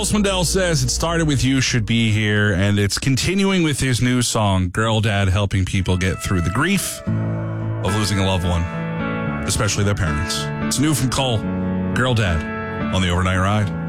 Cole Swindell says It Started With You should be here, and it's continuing with his new song, Girl Dad, helping people get through the grief of losing a loved one, especially their parents. It's new from Cole, Girl Dad, on the Overnight Ride.